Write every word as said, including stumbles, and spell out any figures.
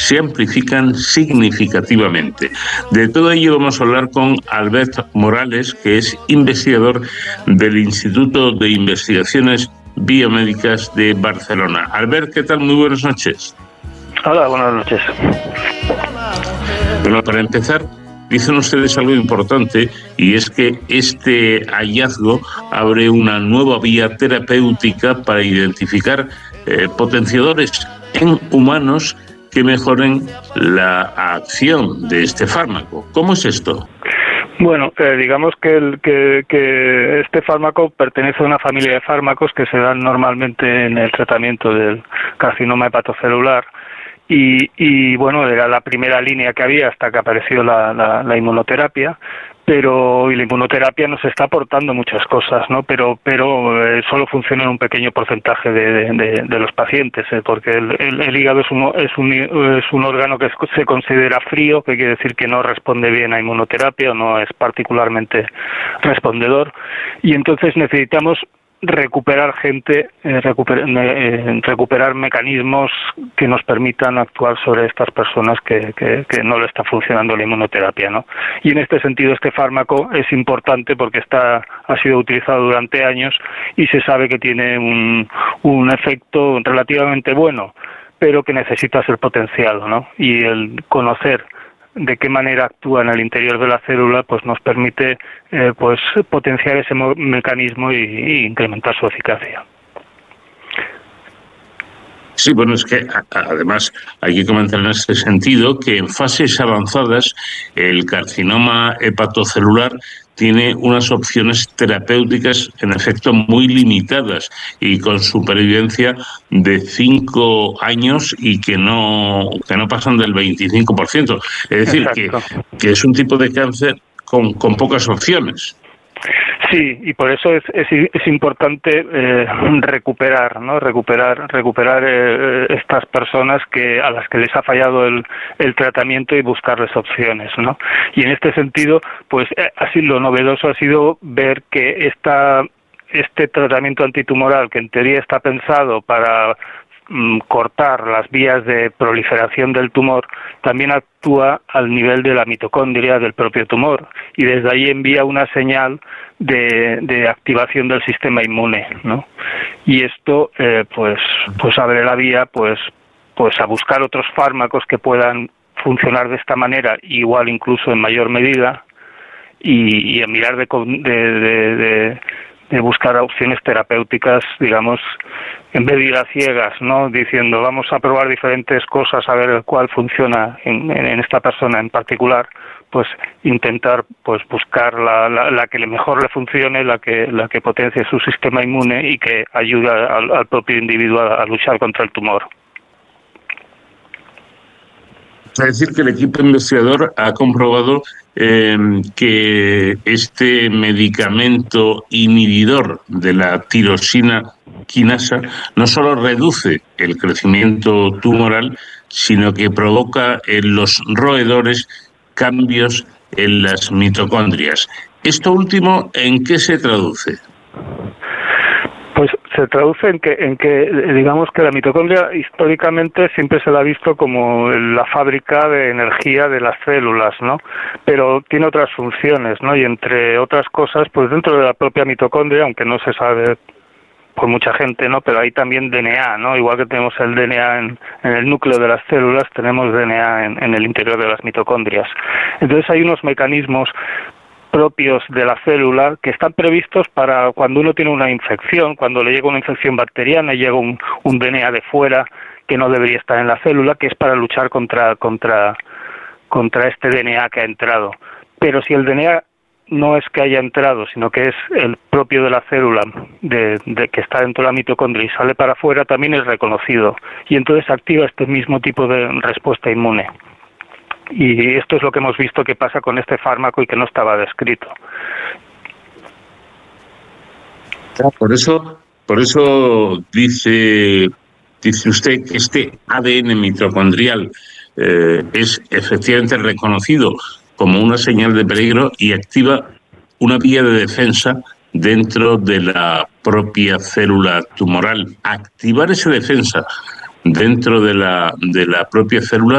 se amplifican significativamente. De todo ello vamos a hablar con Albert Morales, que es investigador del Instituto de Investigaciones Biomédicas de Barcelona. Albert, ¿qué tal? Muy buenas noches. Hola, buenas noches. Bueno, para empezar, dicen ustedes algo importante, y es que este hallazgo abre una nueva vía terapéutica para identificar eh, potenciadores en humanos que mejoren la acción de este fármaco. ¿Cómo es esto? Bueno, eh, digamos que, el, que, que este fármaco pertenece a una familia de fármacos que se dan normalmente en el tratamiento del carcinoma hepatocelular. Y, y bueno, era la primera línea que había hasta que apareció la, la, la inmunoterapia, pero y la inmunoterapia nos está aportando muchas cosas, ¿no? Pero pero eh, solo funciona en un pequeño porcentaje de, de, de los pacientes, ¿eh? Porque el, el, el hígado es un, es, un, es un órgano que se considera frío, que quiere decir que no responde bien a inmunoterapia o no es particularmente respondedor, y entonces necesitamos recuperar gente, eh, recuper, eh, recuperar mecanismos que nos permitan actuar sobre estas personas que, que, que no le está funcionando la inmunoterapia, ¿no? Y en este sentido este fármaco es importante porque está ha sido utilizado durante años y se sabe que tiene un, un efecto relativamente bueno, pero que necesita ser potenciado, ¿no? Y el conocer de qué manera actúa en el interior de la célula, pues nos permite eh, pues potenciar ese mo- mecanismo y, y incrementar su eficacia. Sí, bueno, es que además hay que comentar en este sentido que en fases avanzadas el carcinoma hepatocelular tiene unas opciones terapéuticas en efecto muy limitadas y con supervivencia de cinco años y que no que no pasan del veinticinco por ciento. Es decir, que, que es un tipo de cáncer con, con pocas opciones. Sí, y por eso es es, es importante eh, recuperar, ¿no? Recuperar recuperar eh, estas personas que a las que les ha fallado el, el tratamiento y buscarles opciones, ¿no? Y en este sentido, pues así lo novedoso ha sido ver que esta este tratamiento antitumoral, que en teoría está pensado para cortar las vías de proliferación del tumor, también actúa al nivel de la mitocondria del propio tumor y desde ahí envía una señal de, de activación del sistema inmune, ¿no? Y esto eh, pues pues abre la vía pues pues a buscar otros fármacos que puedan funcionar de esta manera, igual incluso en mayor medida, y, y a mirar de, de, de, de de buscar opciones terapéuticas, digamos, en vez de ir a ciegas, ¿no? Diciendo, vamos a probar diferentes cosas, a ver cuál funciona en, en esta persona en particular, pues intentar pues buscar la, la, la que mejor le funcione, la que la que potencie su sistema inmune y que ayude al, al propio individuo a, a luchar contra el tumor. Es decir, que el equipo investigador ha comprobado eh, que este medicamento inhibidor de la tirosina quinasa no solo reduce el crecimiento tumoral, sino que provoca en los roedores cambios en las mitocondrias. ¿Esto último en qué se traduce? Pues se traduce en que, en que digamos que la mitocondria históricamente siempre se la ha visto como la fábrica de energía de las células, ¿no? Pero tiene otras funciones, ¿no? Y entre otras cosas, pues dentro de la propia mitocondria, aunque no se sabe por mucha gente, ¿no? Pero hay también D N A, ¿no? Igual que tenemos el D N A en, en el núcleo de las células, tenemos D N A en, en el interior de las mitocondrias. Entonces hay unos mecanismos propios de la célula que están previstos para cuando uno tiene una infección, cuando le llega una infección bacteriana y llega un, un D N A de fuera que no debería estar en la célula, que es para luchar contra contra contra este D N A que ha entrado. Pero si el D N A no es que haya entrado, sino que es el propio de la célula de, de que está dentro de la mitocondria y sale para afuera, también es reconocido y entonces activa este mismo tipo de respuesta inmune. Y esto es lo que hemos visto que pasa con este fármaco y que no estaba descrito. Por eso, por eso dice, dice usted que este A D N mitocondrial eh, es efectivamente reconocido como una señal de peligro y activa una vía de defensa dentro de la propia célula tumoral. Activar esa defensa dentro de la, de la propia célula